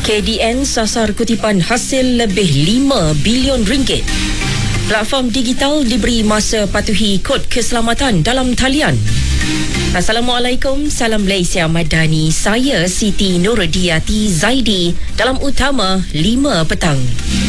KDN sasar kutipan hasil lebih 5 bilion ringgit. Platform digital diberi masa patuhi kod keselamatan dalam talian. Assalamualaikum, salam Malaysia Madani. Saya Siti Nurdiati Zaidi dalam Utama 5 petang.